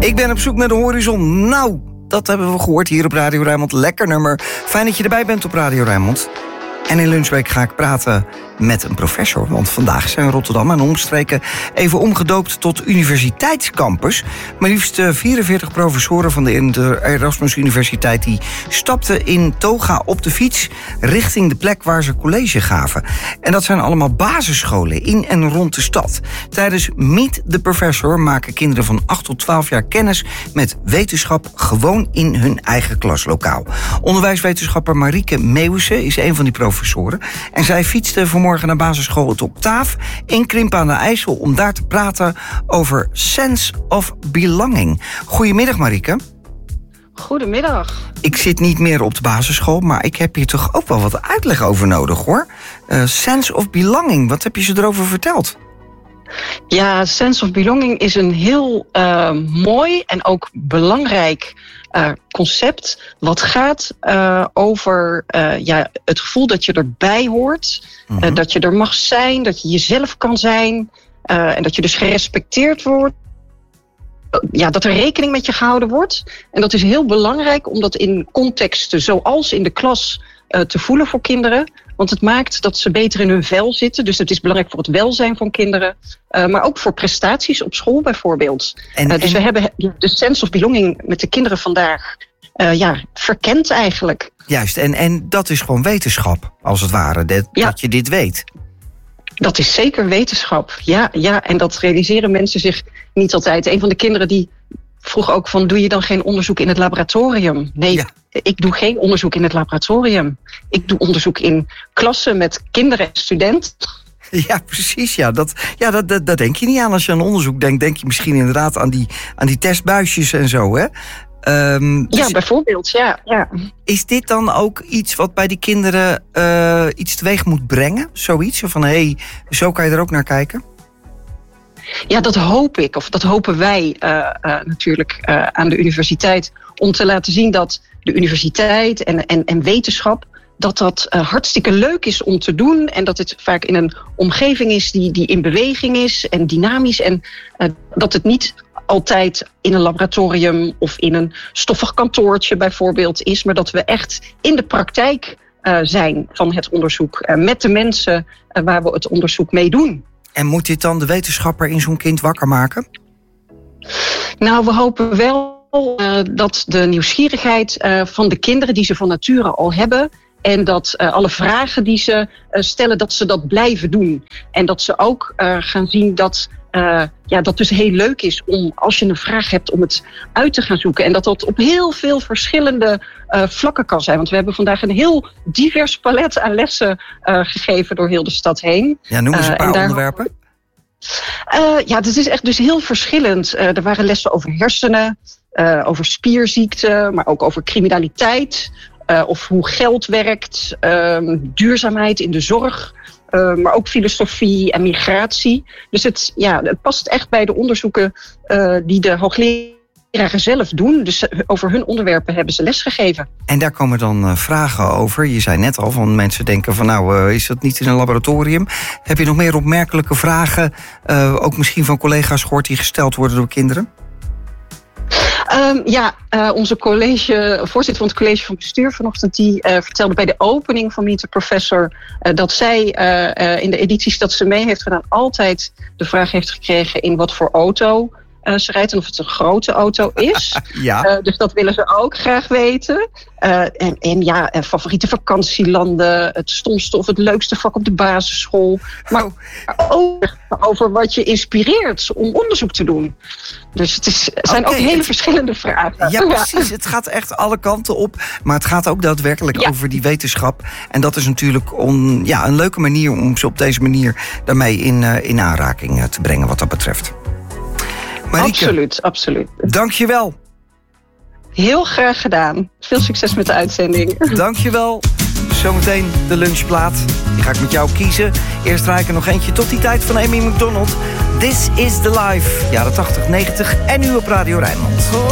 Ik ben op zoek naar de horizon. Nou, dat hebben we gehoord hier op Radio Rijnmond. Lekker nummer. Fijn dat je erbij bent op Radio Rijnmond. En in Lunchweek ga ik praten met een professor. Want vandaag zijn Rotterdam en omstreken even omgedoopt tot universiteitscampus. Maar liefst 44 professoren van de Erasmus Universiteit die stapten in toga op de fiets richting de plek waar ze college gaven. En dat zijn allemaal basisscholen in en rond de stad. Tijdens Meet the Professor maken kinderen van 8 tot 12 jaar kennis met wetenschap gewoon in hun eigen klaslokaal. Onderwijswetenschapper Marieke Meeuwissen is een van die professoren. En zij fietste vanmorgen naar basisschool Het Octaaf in Krimpen aan de IJssel om daar te praten over sense of belonging. Goedemiddag Marieke. Goedemiddag. Ik zit niet meer op de basisschool, maar ik heb hier toch ook wel wat uitleg over nodig hoor. Sense of belonging, wat heb je ze erover verteld? Ja, sense of belonging is een heel mooi en ook belangrijk concept. Wat gaat over het gevoel dat je erbij hoort. Dat je er mag zijn, dat je jezelf kan zijn. En dat je dus gerespecteerd wordt. Ja, dat er rekening met je gehouden wordt. En dat is heel belangrijk om dat in contexten zoals in de klas te voelen voor kinderen. Want het maakt dat ze beter in hun vel zitten. Dus het is belangrijk voor het welzijn van kinderen. Maar ook voor prestaties op school bijvoorbeeld. Dus we hebben de sense of belonging met de kinderen vandaag verkend eigenlijk. Juist, en dat is gewoon wetenschap, als het ware, dat je dit weet. Dat is zeker wetenschap, ja. En dat realiseren mensen zich niet altijd. Een van de kinderen die vroeg ook van, doe je dan geen onderzoek in het laboratorium? Nee, ik doe geen onderzoek in het laboratorium. Ik doe onderzoek in klassen met kinderen en studenten. Ja, precies. Ja. Dat denk je niet aan als je aan onderzoek denkt. Denk je misschien inderdaad aan die testbuisjes en zo, hè? Ja, bijvoorbeeld, ja. Is dit dan ook iets wat bij die kinderen iets teweeg moet brengen? Zoiets? Van, zo kan je er ook naar kijken? Ja, dat hoop ik, of dat hopen wij natuurlijk aan de universiteit. Om te laten zien dat de universiteit en wetenschap, dat hartstikke leuk is om te doen. En dat het vaak in een omgeving is die in beweging is en dynamisch. En dat het niet altijd in een laboratorium of in een stoffig kantoortje bijvoorbeeld is. Maar dat we echt in de praktijk zijn van het onderzoek. Met de mensen waar we het onderzoek mee doen. En moet dit dan de wetenschapper in zo'n kind wakker maken? Nou, we hopen wel dat de nieuwsgierigheid van de kinderen die ze van nature al hebben, en dat alle vragen die ze stellen, dat ze dat blijven doen. En dat ze ook gaan zien dat dat dus heel leuk is om, als je een vraag hebt, om het uit te gaan zoeken. En dat dat op heel veel verschillende vlakken kan zijn. Want we hebben vandaag een heel divers palet aan lessen gegeven door heel de stad heen. Ja, noem eens een paar onderwerpen. Het is echt dus heel verschillend. Er waren lessen over hersenen, over spierziekten, maar ook over criminaliteit. Of hoe geld werkt, duurzaamheid in de zorg. Maar ook filosofie en migratie. Dus het past echt bij de onderzoeken die de hoogleraren zelf doen. Dus over hun onderwerpen hebben ze lesgegeven. En daar komen dan vragen over. Je zei net al, van mensen denken van is dat niet in een laboratorium? Heb je nog meer opmerkelijke vragen, ook misschien van collega's gehoord, die gesteld worden door kinderen? Onze voorzitter van het college van bestuur vanochtend, die vertelde bij de opening van Meet the Professor dat zij in de edities dat ze mee heeft gedaan altijd de vraag heeft gekregen in wat voor auto ze rijdt en of het een grote auto is. Dus dat willen ze ook graag weten. En favoriete vakantielanden, het stomste of het leukste vak op de basisschool. Maar ook over wat je inspireert om onderzoek te doen. Dus het zijn ook hele verschillende vragen. Ja, precies. Het gaat echt alle kanten op. Maar het gaat ook daadwerkelijk over die wetenschap. En dat is natuurlijk een leuke manier om ze op deze manier daarmee in aanraking te brengen wat dat betreft. Marieke, absoluut. Dank je wel. Heel graag gedaan. Veel succes met de uitzending. Dank je wel. Zometeen de lunchplaat. Die ga ik met jou kiezen. Eerst draai ik er nog eentje tot die tijd van Amy McDonald. This is the Life. Jaren 80, 90 en nu op Radio Rijnmond.